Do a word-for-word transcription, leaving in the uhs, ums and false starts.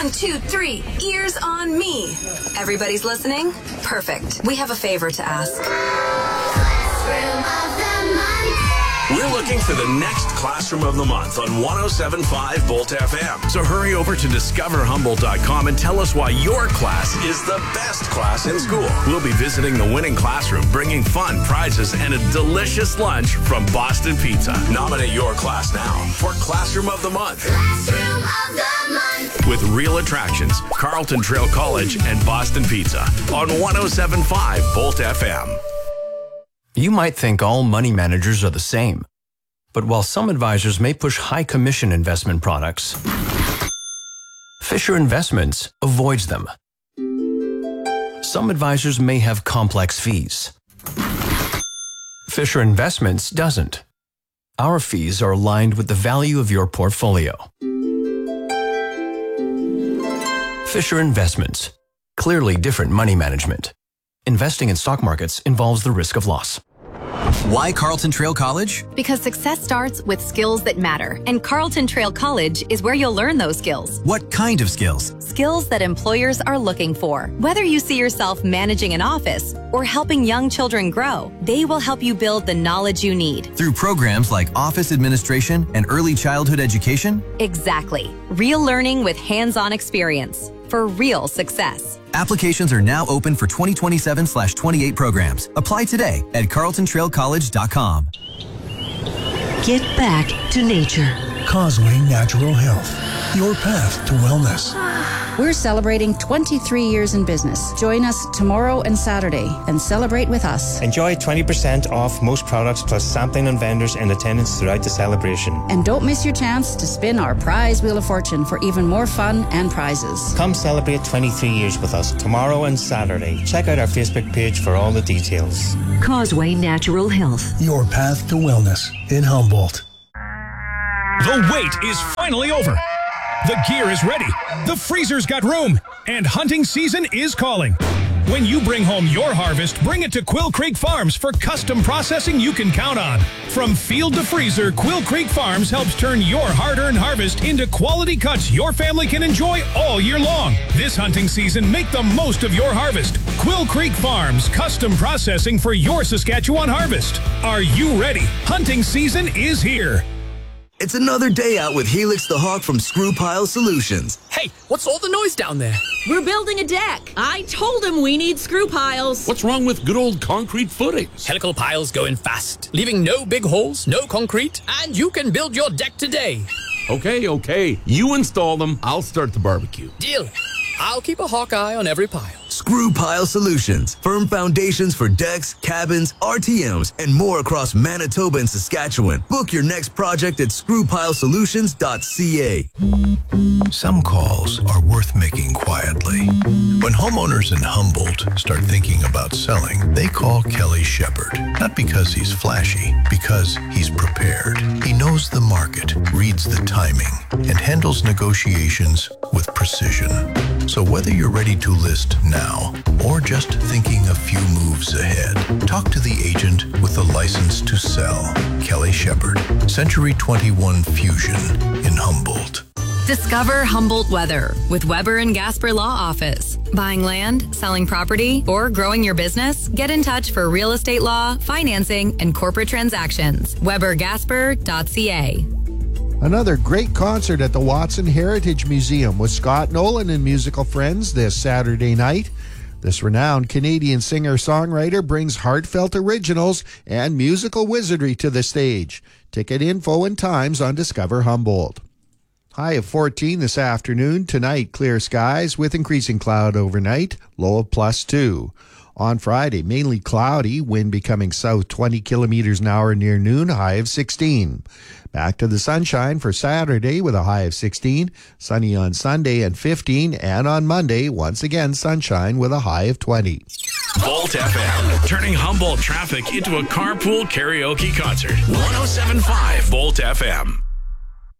One, two, three. Ears on me. Everybody's listening? Perfect. We have a favor to ask. Classroom of the Month. We're looking for the next Classroom of the Month on one oh seven point five Volt F M. So hurry over to discover humboldt dot com and tell us why your class is the best class in school. We'll be visiting the winning classroom, bringing fun, prizes, and a delicious lunch from Boston Pizza. Nominate your class now for Classroom of the Month. Classroom of the Month. With real attractions, Carlton Trail College and Boston Pizza on one oh seven point five Volt F M. You might think all money managers are the same. But while some advisors may push high commission investment products, Fisher Investments avoids them. Some advisors may have complex fees. Fisher Investments doesn't. Our fees are aligned with the value of your portfolio. Fisher Investments. Clearly different money management. Investing in stock markets involves the risk of loss. Why Carlton Trail College? Because success starts with skills that matter, and Carlton Trail College is where you'll learn those skills. What kind of skills? Skills that employers are looking for. Whether you see yourself managing an office or helping young children grow, they will help you build the knowledge you need. Through programs like office administration and early childhood education? Exactly. Real learning with hands-on experience for real success. Applications are now open for twenty twenty-seven slash twenty-eight programs. Apply today at carlton trail college dot com. Get back to nature. Causeway Natural Health, your path to wellness. We're celebrating twenty-three years in business. Join us tomorrow and Saturday and celebrate with us. Enjoy twenty percent off most products plus sampling and vendors in attendance throughout the celebration. And don't miss your chance to spin our prize Wheel of Fortune for even more fun and prizes. Come celebrate twenty-three years with us tomorrow and Saturday. Check out our Facebook page for all the details. Causeway Natural Health, your path to wellness in Humboldt. The wait is finally over. The gear is ready, the freezer's got room, and hunting season is calling. When you bring home your harvest, bring it to Quill Creek Farms for custom processing you can count on. From field to freezer, Quill Creek Farms helps turn your hard-earned harvest into quality cuts your family can enjoy all year long. This hunting season, make the most of your harvest. Quill Creek Farms, custom processing for your Saskatchewan harvest. Are you ready? Hunting season is here. It's another day out with Helix the Hawk from Screw Pile Solutions. Hey, what's all the noise down there? We're building a deck. I told him we need screw piles. What's wrong with good old concrete footings? Helical piles go in fast, leaving no big holes, no concrete, and you can build your deck today. Okay, okay. You install them, I'll start the barbecue. Deal. I'll keep a hawk eye on every pile. Screw Pile Solutions. Firm foundations for decks, cabins, R T Ms, and more across Manitoba and Saskatchewan. Book your next project at screw pile solutions dot c a. Some calls are worth making quietly. When homeowners in Humboldt start thinking about selling, they call Kelly Shepard. Not because he's flashy, because he's prepared. He knows the market, reads the timing, and handles negotiations with precision. So whether you're ready to list now or just thinking a few moves ahead, talk to the agent with the license to sell. Kelly Shepard, Century twenty-one Fusion in Humboldt. Discover Humboldt weather with Weber and Gasper Law Office. Buying land, selling property, or growing your business? Get in touch for real estate law, financing, and corporate transactions. weber gasper dot c a. Another great concert at the Watson Heritage Museum with Scott Nolan and musical friends this Saturday night. This renowned Canadian singer-songwriter brings heartfelt originals and musical wizardry to the stage. Ticket info and times on Discover Humboldt. High of fourteen this afternoon. Tonight, clear skies with increasing cloud overnight, low of plus two. On Friday, mainly cloudy, wind becoming south twenty kilometers an hour near noon, high of sixteen. Back to the sunshine for Saturday with a high of sixteen, sunny on Sunday and fifteen, and on Monday, once again, sunshine with a high of twenty. Volt F M, turning Humboldt traffic into a carpool karaoke concert. one oh seven point five Volt F M.